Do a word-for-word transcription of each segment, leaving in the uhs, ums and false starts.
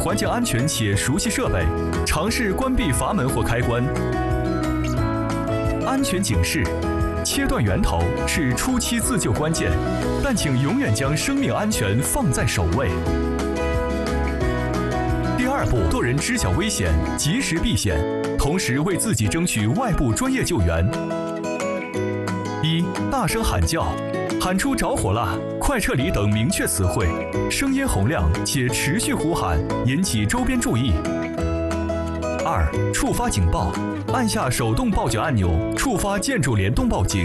环境安全且熟悉设备，尝试关闭阀门或开关。安全警示：切断源头是初期自救关键，但请永远将生命安全放在首位。第二步，做人知晓危险，及时避险，同时为自己争取外部专业救援。一、大声喊叫，喊出着火了、快撤离等明确词汇，声音洪亮且持续呼喊，引起周边注意。二、触发警报，按下手动报警按钮，触发建筑联动报警。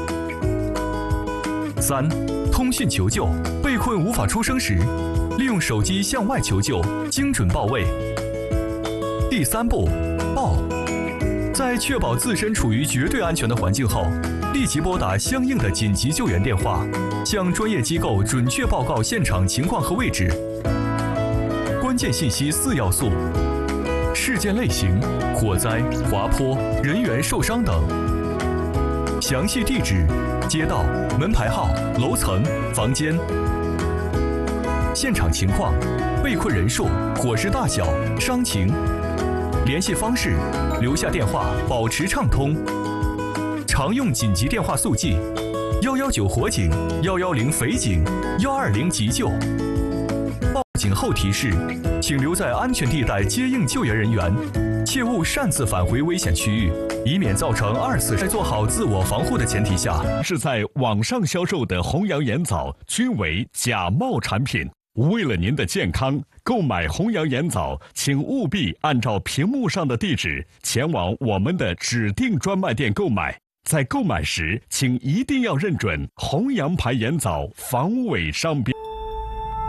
三、通讯求救，被困无法出声时，利用手机向外求救，精准到位。第三步，报。在确保自身处于绝对安全的环境后，立即拨打相应的紧急救援电话，向专业机构准确报告现场情况和位置。关键信息四要素：事件类型、火灾、滑坡、人员受伤等；详细地址、街道、门牌号、楼层、房间；现场情况、被困人数、火势大小、伤情；联系方式，留下电话，保持畅通。常用紧急电话速记：幺幺九火警、幺幺零匪警、幺二零急救。报警后提示，请留在安全地带接应救援人员，切勿擅自返回危险区域，以免造成二次。在做好自我防护的前提下， 是在网上销售的弘扬盐枣均为假冒产品。为了您的健康，购买弘扬盐枣，请务必按照屏幕上的地址前往我们的指定专卖店购买。在购买时，请一定要认准弘扬牌盐枣防伪商标。